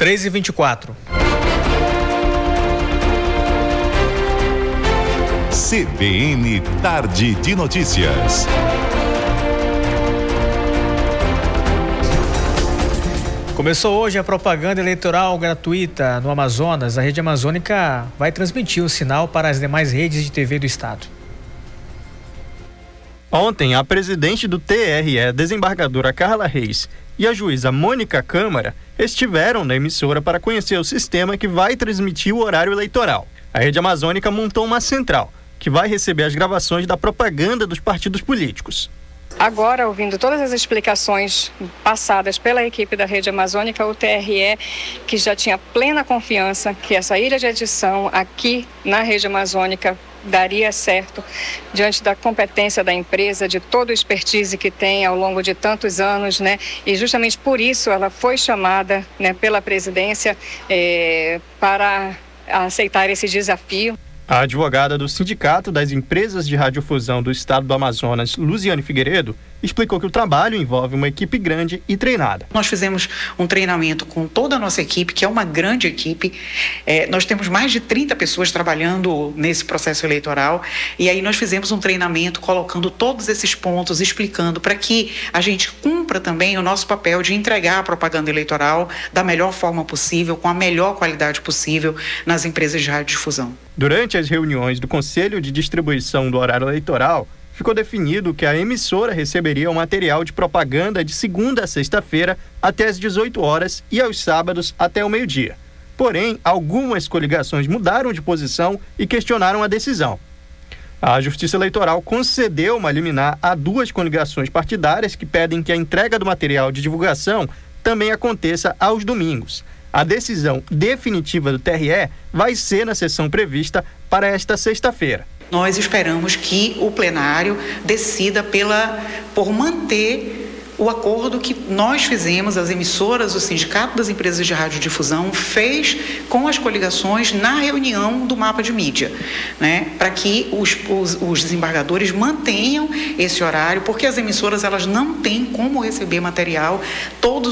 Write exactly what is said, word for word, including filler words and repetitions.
três e vinte e quatro. C B N Tarde de Notícias. Começou hoje a propaganda eleitoral gratuita no Amazonas. A Rede Amazônica vai transmitir o sinal para as demais redes de T V do estado. Ontem, a presidente do T R E, desembargadora Carla Reis, e a juíza Mônica Câmara estiveram na emissora para conhecer o sistema que vai transmitir o horário eleitoral. A Rede Amazônica montou uma central, que vai receber as gravações da propaganda dos partidos políticos. Agora, ouvindo todas as explicações passadas pela equipe da Rede Amazônica, o T R E, que já tinha plena confiança que essa ilha de edição aqui na Rede Amazônica daria certo, diante da competência da empresa, de toda a expertise que tem ao longo de tantos anos, né? E justamente por isso ela foi chamada, né, pela presidência eh, para aceitar esse desafio. A advogada do Sindicato das Empresas de Radiodifusão do Estado do Amazonas, Luziane Figueiredo, explicou que o trabalho envolve uma equipe grande e treinada. Nós fizemos um treinamento com toda a nossa equipe, que é uma grande equipe. É, nós temos mais de trinta pessoas trabalhando nesse processo eleitoral, e aí nós fizemos um treinamento colocando todos esses pontos, explicando para que a gente cumpra também o nosso papel de entregar a propaganda eleitoral da melhor forma possível, com a melhor qualidade possível nas empresas de radiodifusão. Durante as reuniões do Conselho de Distribuição do Horário Eleitoral, ficou definido que a emissora receberia o material de propaganda de segunda a sexta-feira até às dezoito horas e aos sábados até o meio-dia. Porém, algumas coligações mudaram de posição e questionaram a decisão. A Justiça Eleitoral concedeu uma liminar a duas coligações partidárias que pedem que a entrega do material de divulgação também aconteça aos domingos. A decisão definitiva do T R E vai ser na sessão prevista para esta sexta-feira. Nós esperamos que o plenário decida pela, por manter o acordo que nós fizemos, as emissoras, o Sindicato das Empresas de Radiodifusão fez com as coligações na reunião do mapa de mídia, né? Para que os, os, os desembargadores mantenham esse horário, porque as emissoras elas não têm como receber material todos